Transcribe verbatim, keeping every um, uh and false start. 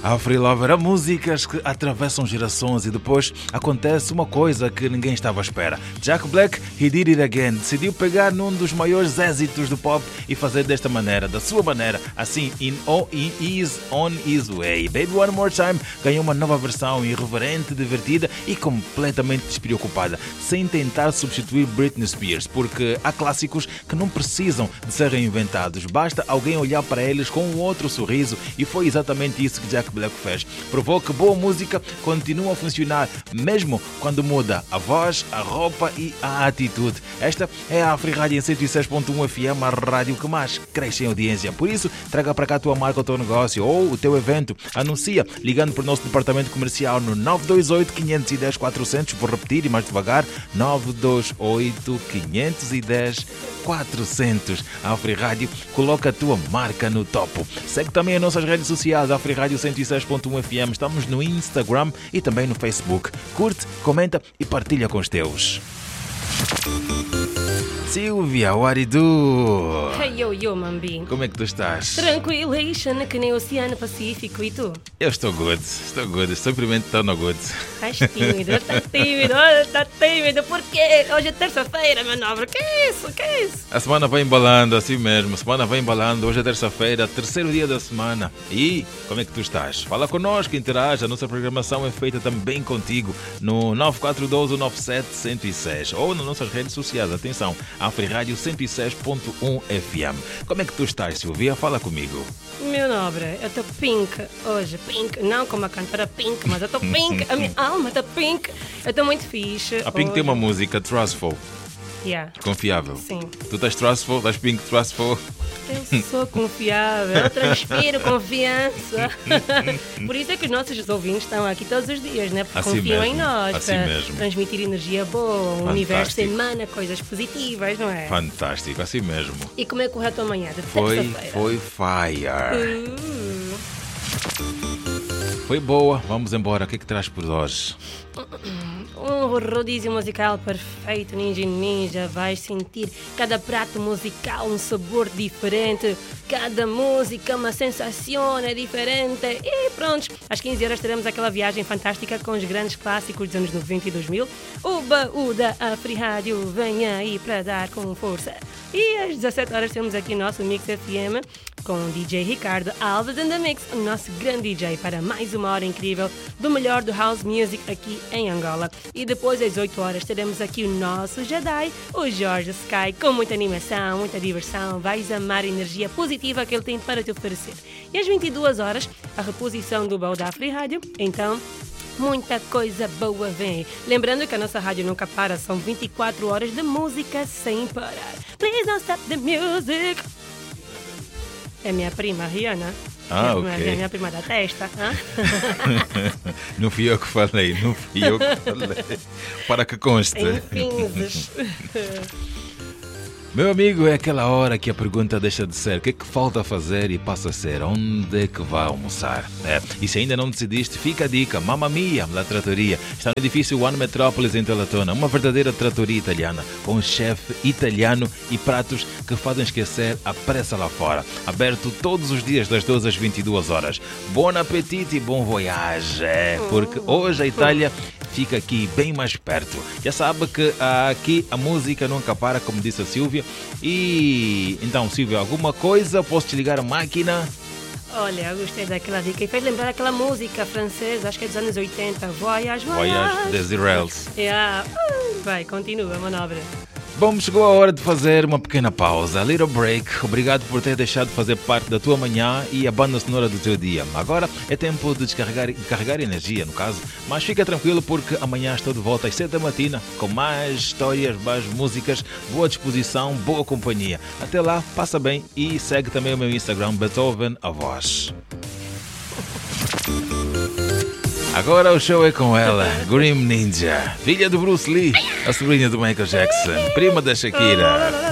Afri-Lover, há músicas que atravessam gerações e depois acontece uma coisa que ninguém estava à espera. Jack Black, He Did It Again, decidiu pegar num dos maiores êxitos do pop e fazer desta maneira, da sua maneira, assim, in, oh, in is on his way. Baby One More Time ganhou uma nova versão irreverente, divertida e completamente despreocupada, sem tentar substituir Britney Spears, porque há clássicos que não precisam de ser reinventados, basta alguém olhar para eles com um outro sorriso, e foi exatamente isso que Jack Black fez. Provou que boa música continua a funcionar, mesmo quando muda a voz, a roupa e a atitude. Esta é a Afri Rádio em cento e seis ponto um F M, a rádio que mais cresce em audiência. Por isso, traga para cá a tua marca, o teu negócio ou o teu evento. Anuncia ligando para o nosso departamento comercial no nove dois oito, cinco um zero, quatro zero zero. Vou repetir e mais devagar, nove dois oito, cinco um zero, quatro zero zero. A Afri Rádio coloca a tua marca no topo. Segue também as nossas redes sociais, Afri Rádio cento e seis ponto um F M. Estamos no Instagram e também no Facebook. Curte, comenta e partilha com os teus. Silvia, what do you do? Hey, yo, yo, Mambi. Como é que tu estás? Tranquilation, que nem o Oceano Pacífico. E tu? Eu estou good, estou good, estou simplesmente tão no good. Estás tímido, estás tímido, estás tímido. Por quê? Hoje é terça-feira, meu nobre. Que é isso? Que é isso? A semana vai embalando, assim mesmo, a semana vai embalando. Hoje é terça-feira, terceiro dia da semana. E como é que tu estás? Fala connosco, interage. A nossa programação é feita também contigo no nove quatro um dois, nove sete zero seis ou nas nossas redes sociais. Atenção, Afri Rádio cento e seis ponto um F M. Como é que tu estás, Silvia? Fala comigo. Meu nobre, eu estou pink hoje. Pink, não como a cantora Pink, mas eu estou pink. A minha alma está pink. Eu estou muito fixe. A Pink hoje. tem uma música, Trustful. Yeah. Confiável. Sim. Tu estás trustful, estás Pink trustful. Eu sou confiável, eu transpiro confiança. Por isso é que os nossos ouvintes estão aqui todos os dias, né? Porque Assim confiam mesmo, em nós, assim para mesmo. transmitir energia boa, o Fantástico. universo emana coisas positivas, não é? Fantástico, assim mesmo. E como é que correu a tua manhã de Foi, terça-feira? foi fire. Uh. Foi boa, vamos embora. O que é que traz por hoje? Um rodízio musical perfeito, Ninja Ninja. Vais sentir cada prato musical um sabor diferente, cada música uma sensação é diferente. E pronto, às quinze horas teremos aquela viagem fantástica com os grandes clássicos dos anos noventa e dois mil. O baú da Afri Rádio vem aí para dar com força. E às dezassete horas temos aqui o nosso Mix F M com o D J Ricardo Alves and the Mix, o nosso grande D J, para mais uma hora incrível do melhor do House Music aqui em Angola. E depois às oito horas teremos aqui o nosso Jedi, o Jorge Sky, com muita animação, muita diversão. Vais amar a energia positiva que ele tem para te oferecer. E às vinte e duas horas, a reposição do baú da Afri Rádio. Então, muita coisa boa vem. Lembrando que a nossa rádio nunca para, são vinte e quatro horas de música sem parar. Please don't stop the music. É minha prima, Rihanna. Ah, é ok. É minha prima da testa. Hã? Não fui eu que falei, não fui eu que falei. Para que conste. Enfim. Meu amigo, é aquela hora que a pergunta deixa de ser o que é que falta fazer e passa a ser onde é que vai almoçar. É, e se ainda não decidiste, fica a dica. Mamma Mia, La Trattoria. Está no edifício One Metropolis em Telatona. Uma verdadeira trattoria italiana, com um chefe italiano e pratos que fazem esquecer a pressa lá fora. Aberto todos os dias das doze às vinte e duas horas. Bom apetite e bom voyage, é, porque hoje a Itália fica aqui bem mais perto. Já sabe que aqui a música nunca para, como disse a Silvia. E então, Silvia, alguma coisa? Posso te ligar a máquina? Olha, eu gostei daquela dica e fez lembrar aquela música francesa, acho que é dos anos oitenta. Voyage, Voyage voyage. des Irels. Yeah. Vai, continua, manobra. Bom, chegou a hora de fazer uma pequena pausa, a little break. Obrigado por ter deixado de fazer parte da tua manhã e a banda sonora do teu dia. Agora é tempo de descarregar de carregar energia, no caso. Mas fica tranquilo porque amanhã estou de volta às sete da matina com mais histórias, mais músicas, boa disposição, boa companhia. Até lá, passa bem e segue também o meu Instagram, Beethoven a Voz. Agora o show é com ela, Grim Ninja, filha do Bruce Lee, a sobrinha do Michael Jackson, prima da Shakira.